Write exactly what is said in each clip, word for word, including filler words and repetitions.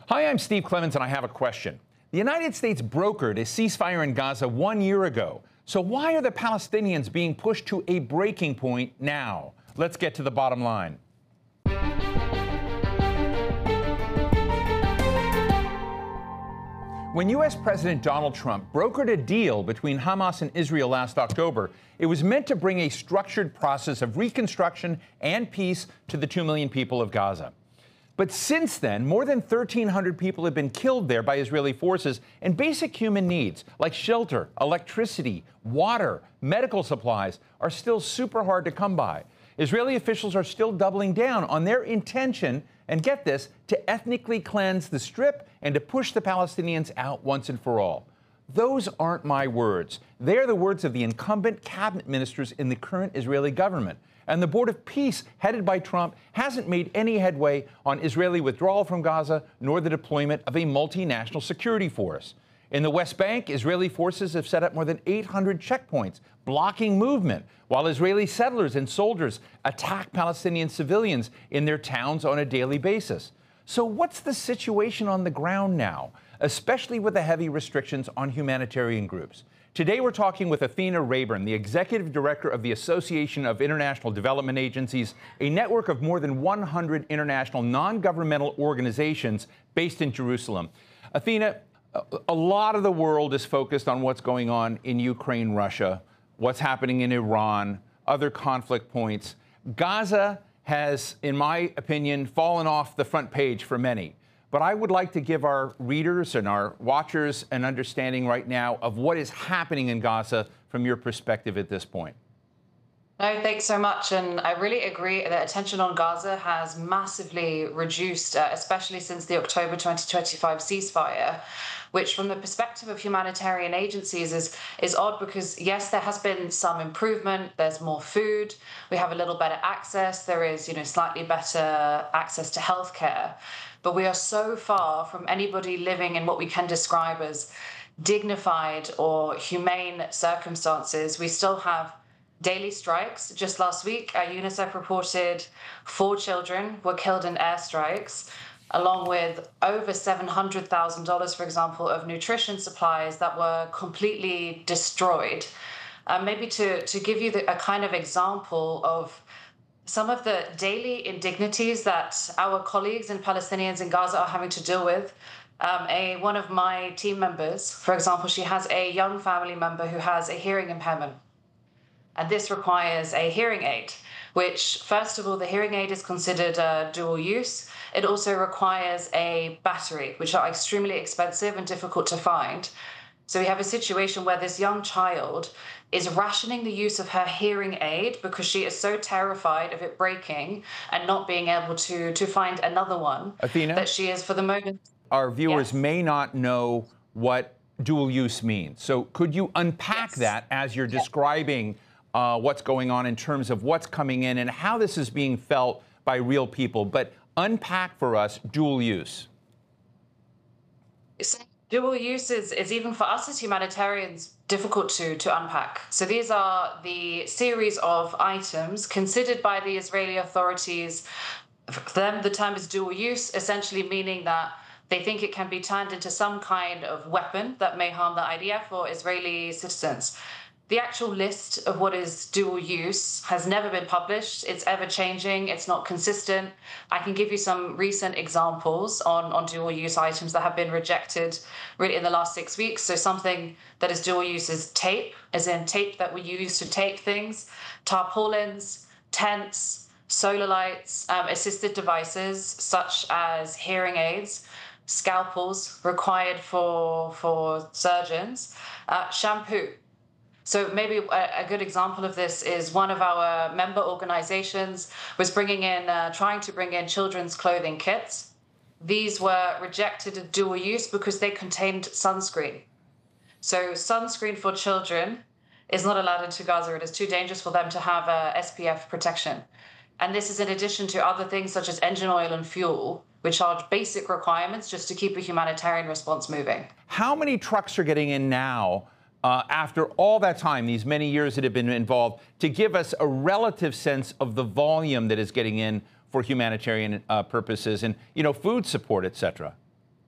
Hi, I'm Steve Clemons, and I have a question. The United States brokered a ceasefire in Gaza one year ago. So why are the Palestinians being pushed to a breaking point now? Let's get to the bottom line. When U S President Donald Trump brokered a deal between Hamas and Israel last October, it was meant to bring a structured process of reconstruction and peace to the two million people of Gaza. But since then, more than thirteen hundred people have been killed there by Israeli forces, and basic human needs like shelter, electricity, water, medical supplies are still super hard to come by. Israeli officials are still doubling down on their intention, and get this, to ethnically cleanse the Strip and to push the Palestinians out once and for all. Those aren't my words. They are the words of the incumbent cabinet ministers in the current Israeli government. And the Board of Peace, headed by Trump, hasn't made any headway on Israeli withdrawal from Gaza, nor the deployment of a multinational security force. In the West Bank, Israeli forces have set up more than eight hundred checkpoints, blocking movement, while Israeli settlers and soldiers attack Palestinian civilians in their towns on a daily basis. So what's the situation on the ground now, especially with the heavy restrictions on humanitarian groups? Today, we're talking with Athena Rayburn, the executive director of the Association of International Development Agencies, a network of more than one hundred international non-governmental organizations based in Jerusalem. Athena, a lot of the world is focused on what's going on in Ukraine, Russia, what's happening in Iran, other conflict points. Gaza has, in my opinion, fallen off the front page for many. But I would like to give our readers and our watchers an understanding right now of what is happening in Gaza from your perspective at this point. No, thanks so much. And I really agree that attention on Gaza has massively reduced, uh, especially since the October twenty twenty-five ceasefire, which from the perspective of humanitarian agencies is, is odd because, yes, there has been some improvement. There's more food. We have a little better access. There is, you know, slightly better access to healthcare. But we are so far from anybody living in what we can describe as dignified or humane circumstances. We still have daily strikes. Just last week, uh, UNICEF reported four children were killed in airstrikes, along with over seven hundred thousand dollars, for example, of nutrition supplies that were completely destroyed. Uh, maybe to, to give you the, a kind of example of some of the daily indignities that our colleagues and Palestinians in Gaza are having to deal with. Um, a one of my team members, for example, she has a young family member who has a hearing impairment. And this requires a hearing aid, which, first of all, the hearing aid is considered uh, dual use. It also requires a battery, which are extremely expensive and difficult to find. So we have a situation where this young child is rationing the use of her hearing aid because she is so terrified of it breaking and not being able to, to find another one. Athena, that she is, for the moment. Our viewers Yes. may not know what dual use means. So could you unpack Yes. that as you're describing Uh, what's going on in terms of what's coming in and how this is being felt by real people, but unpack for us dual use. So dual use is, is even for us as humanitarians difficult to, to unpack. So these are the series of items considered by the Israeli authorities. For them, the term is dual use, essentially meaning that they think it can be turned into some kind of weapon that may harm the I D F or Israeli citizens. The actual list of what is dual use has never been published. It's ever changing. It's not consistent. I can give you some recent examples on, on dual use items that have been rejected really in the last six weeks. So something that is dual use is tape, as in tape that we use to tape things, tarpaulins, tents, solar lights, um, assisted devices such as hearing aids, scalpels required for, for surgeons, uh, shampoo. So maybe a, a good example of this is one of our member organizations was bringing in, uh, trying to bring in children's clothing kits. These were rejected as dual use because they contained sunscreen. So sunscreen for children is not allowed into Gaza. It is too dangerous for them to have uh, S P F protection. And this is in addition to other things such as engine oil and fuel, which are basic requirements just to keep a humanitarian response moving. How many trucks are getting in now uh, after all that time, these many years that have been involved, to give us a relative sense of the volume that is getting in for humanitarian uh, purposes and, you know, food support, et cetera?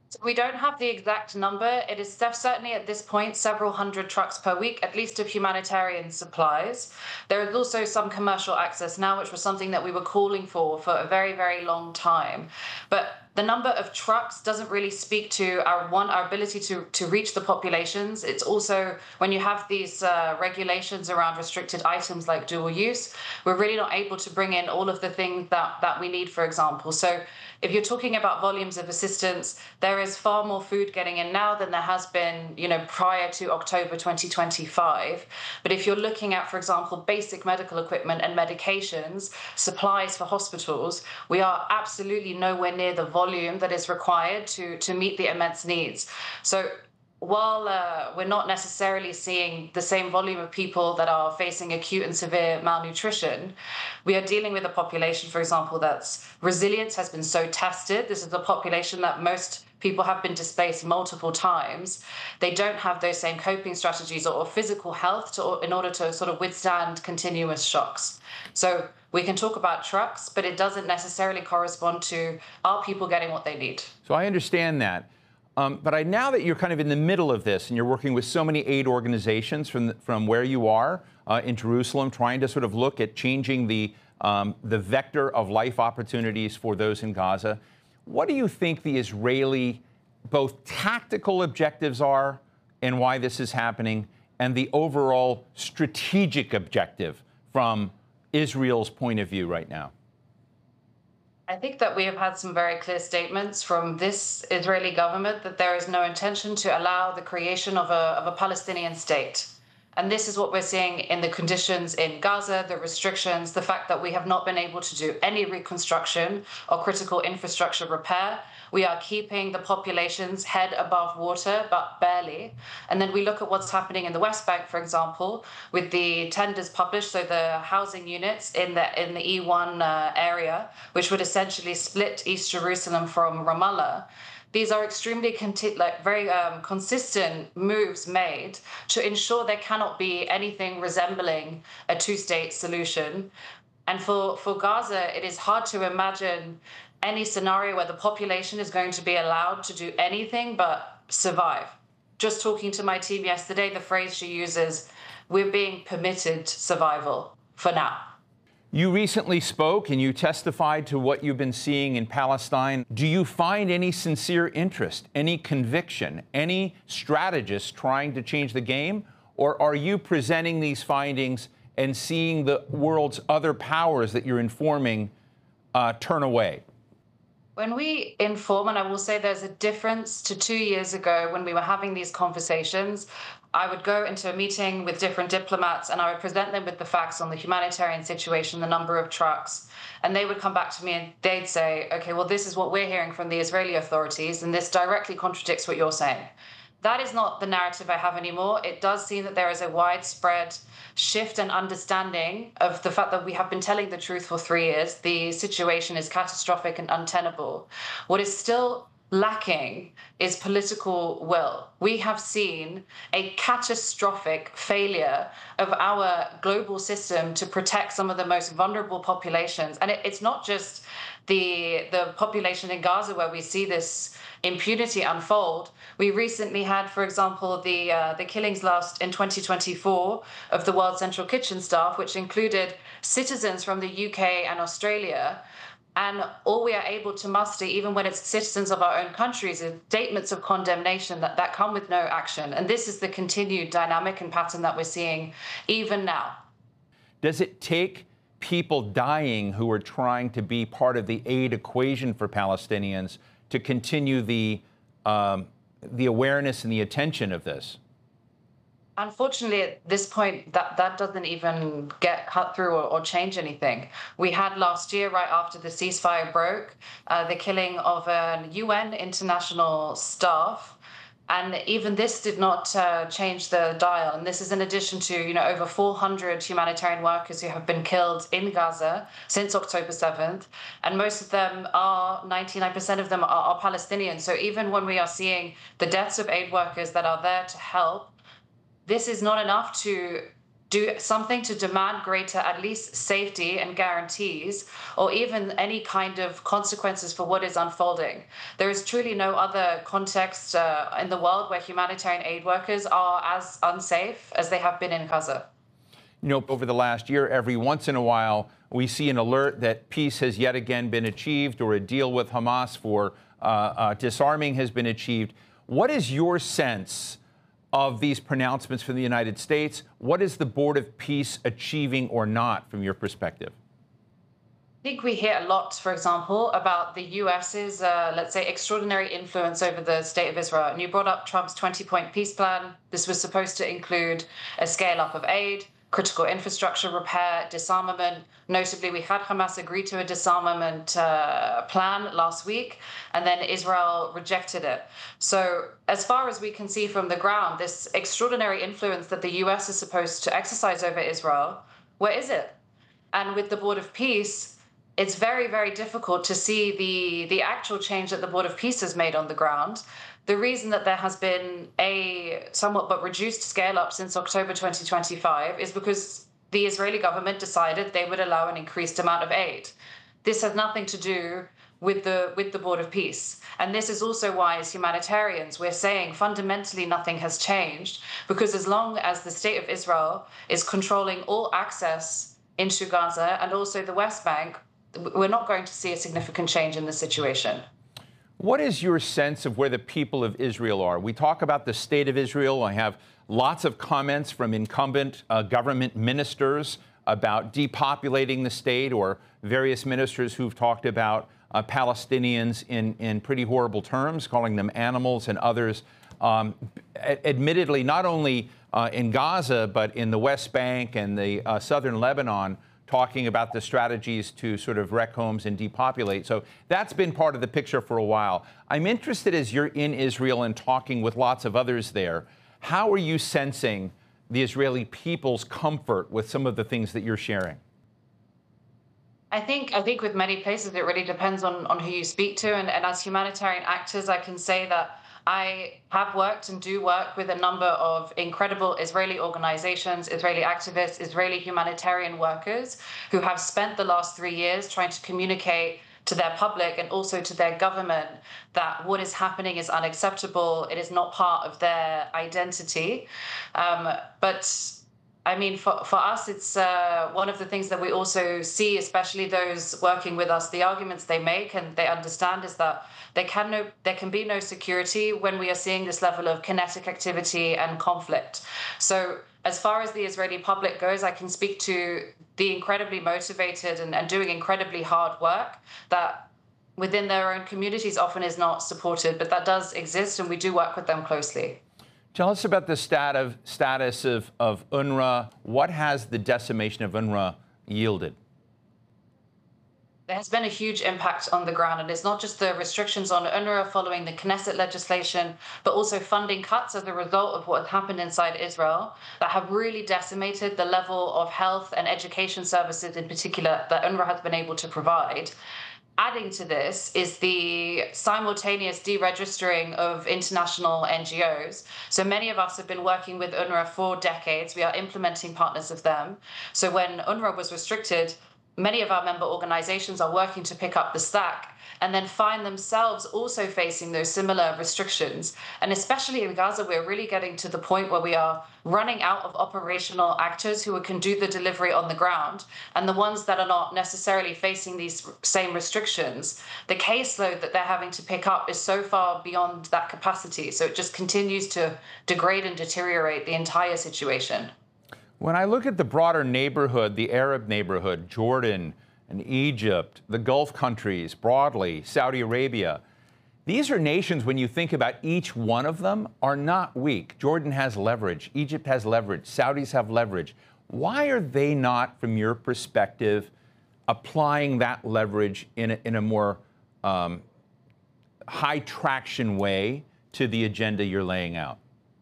So we don't have the exact number. It is def- certainly at this point several hundred trucks per week, at least of humanitarian supplies. There is also some commercial access now, which was something that we were calling for for a very, very long time. But the number of trucks doesn't really speak to our one our ability to to reach the populations. It's also when you have these uh, regulations around restricted items like dual use, we're really not able to bring in all of the things that that we need, for example. So if you're talking about volumes of assistance, there is far more food getting in now than there has been, you know, prior to October twenty twenty-five. But if you're looking at, for example, basic medical equipment and medications, supplies for hospitals, we are absolutely nowhere near the volume that is required to, to meet the immense needs. So while uh, we're not necessarily seeing the same volume of people that are facing acute and severe malnutrition, we are dealing with a population, for example, that's resilience has been so tested. This is a population that most people have been displaced multiple times. They don't have those same coping strategies or, or physical health to, in order to sort of withstand continuous shocks. So we can talk about trucks, but it doesn't necessarily correspond to are people getting what they need. So I understand that. Um, but I, now that you're kind of in the middle of this and you're working with so many aid organizations from, the, from where you are uh, in Jerusalem, trying to sort of look at changing the, um, the vector of life opportunities for those in Gaza, what do you think the Israeli both tactical objectives are and why this is happening, and the overall strategic objective from Israel's point of view right now? I think that we have had some very clear statements from this Israeli government that there is no intention to allow the creation of a, of a Palestinian state. And this is what we're seeing in the conditions in Gaza, the restrictions, the fact that we have not been able to do any reconstruction or critical infrastructure repair. We are keeping the population's head above water, but barely. And then we look at what's happening in the West Bank, for example, with the tenders published, so the housing units in the in the E one uh, area, which would essentially split East Jerusalem from Ramallah. These are extremely conti- like very um, consistent moves made to ensure there cannot be anything resembling a two-state solution. And for, for Gaza, it is hard to imagine any scenario where the population is going to be allowed to do anything but survive. Just talking to my team yesterday, the phrase she uses, we're being permitted survival for now. You recently spoke and you testified to what you've been seeing in Palestine. Do you find any sincere interest, any conviction, any strategists trying to change the game? Or are you presenting these findings and seeing the world's other powers that you're informing uh, turn away? When we inform, and I will say there's a difference to two years ago when we were having these conversations, I would go into a meeting with different diplomats and I would present them with the facts on the humanitarian situation, the number of trucks, and they would come back to me and they'd say, okay, well, this is what we're hearing from the Israeli authorities, and this directly contradicts what you're saying. That is not the narrative I have anymore. It does seem that there is a widespread shift and understanding of the fact that we have been telling the truth for three years. The situation is catastrophic and untenable. What is still lacking is political will. We have seen a catastrophic failure of our global system to protect some of the most vulnerable populations. And it, it's not just the, the population in Gaza where we see this impunity unfold. We recently had, for example, the uh, the killings last in twenty twenty-four of the World Central Kitchen staff, which included citizens from the U K and Australia. And all we are able to muster, even when it's citizens of our own countries, is statements of condemnation that, that come with no action. And this is the continued dynamic and pattern that we're seeing even now. Does it take people dying who are trying to be part of the aid equation for Palestinians to continue the um, the awareness and the attention of this? Unfortunately, at this point, that, that doesn't even get cut through or, or change anything. We had last year, right after the ceasefire broke, uh, the killing of a U N international staff. And even this did not uh, change the dial. And this is in addition to, you know, over four hundred humanitarian workers who have been killed in Gaza since October seventh. And most of them are, ninety-nine percent of them are, are Palestinian. So even when we are seeing the deaths of aid workers that are there to help, this is not enough to do something to demand greater, at least safety and guarantees, or even any kind of consequences for what is unfolding. There is truly no other context uh, in the world where humanitarian aid workers are as unsafe as they have been in Gaza. You know, over the last year, every once in a while, we see an alert that peace has yet again been achieved, or a deal with Hamas for uh, uh, disarming has been achieved. What is your sense of these pronouncements from the United States? What is the Board of Peace achieving or not from your perspective? I think we hear a lot, for example, about the US's, uh, let's say, extraordinary influence over the state of Israel. And you brought up Trump's twenty-point peace plan. This was supposed to include a scale-up of aid, critical infrastructure repair, disarmament. Notably, we had Hamas agree to a disarmament uh, plan last week, and then Israel rejected it. So as far as we can see from the ground, this extraordinary influence that the U S is supposed to exercise over Israel, where is it? And with the Board of Peace, it's very, very difficult to see the, the actual change that the Board of Peace has made on the ground. The reason that there has been a somewhat but reduced scale up since October twenty twenty-five is because the Israeli government decided they would allow an increased amount of aid. This has nothing to do with the with the Board of Peace. And this is also why, as humanitarians, we're saying fundamentally nothing has changed, because as long as the state of Israel is controlling all access into Gaza and also the West Bank, we're not going to see a significant change in the situation. What is your sense of where the people of Israel are? We talk about the state of Israel. I have lots of comments from incumbent uh, government ministers about depopulating the state, or various ministers who've talked about uh, Palestinians in, in pretty horrible terms, calling them animals, and others, um, admittedly, not only uh, in Gaza, but in the West Bank and the uh, southern Lebanon, talking about the strategies to sort of wreck homes and depopulate. So that's been part of the picture for a while. I'm interested, as you're in Israel and talking with lots of others there, how are you sensing the Israeli people's comfort with some of the things that you're sharing? I think I think with many places it really depends on, on who you speak to. And, and as humanitarian actors, I can say that I have worked and do work with a number of incredible Israeli organizations, Israeli activists, Israeli humanitarian workers who have spent the last three years trying to communicate to their public and also to their government that what is happening is unacceptable. It is not part of their identity. Um, but I mean, for, for us, it's uh, one of the things that we also see, especially those working with us, the arguments they make and they understand is that there can, no, there can be no security when we are seeing this level of kinetic activity and conflict. So as far as the Israeli public goes, I can speak to the incredibly motivated and, and doing incredibly hard work that within their own communities often is not supported, but that does exist, and we do work with them closely. Tell us about the stat of, status of, of UNRWA. What has the decimation of UNRWA yielded? There has been a huge impact on the ground, and it's not just the restrictions on UNRWA following the Knesset legislation, but also funding cuts as a result of what happened inside Israel that have really decimated the level of health and education services in particular that UNRWA has been able to provide. Adding to this is the simultaneous deregistering of international N G Os. So many of us have been working with UNRWA for decades. We are implementing partners of them. So when UNRWA was restricted, many of our member organizations are working to pick up the slack and then find themselves also facing those similar restrictions. And especially in Gaza, we're really getting to the point where we are running out of operational actors who can do the delivery on the ground. And the ones that are not necessarily facing these same restrictions, the caseload that they're having to pick up is so far beyond that capacity. So it just continues to degrade and deteriorate the entire situation. When I look at the broader neighborhood, the Arab neighborhood, Jordan and Egypt, the Gulf countries broadly, Saudi Arabia, these are nations, when you think about each one of them, are not weak. Jordan has leverage. Egypt has leverage. Saudis have leverage. Why are they not, from your perspective, applying that leverage in a, in a more um, high traction way to the agenda you're laying out?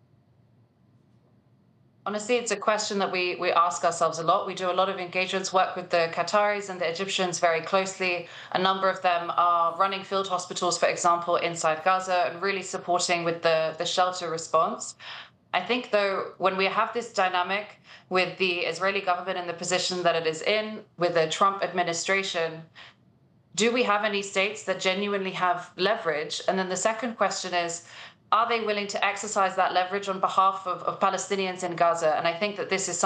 Honestly, it's a question that we, we ask ourselves a lot. We do a lot of engagements, work with the Qataris and the Egyptians very closely. A number of them are running field hospitals, for example, inside Gaza, and really supporting with the, the shelter response. I think, though, when we have this dynamic with the Israeli government in the position that it is in, with the Trump administration, do we have any states that genuinely have leverage? And then the second question is, are they willing to exercise that leverage on behalf of, of Palestinians in Gaza? And I think that this is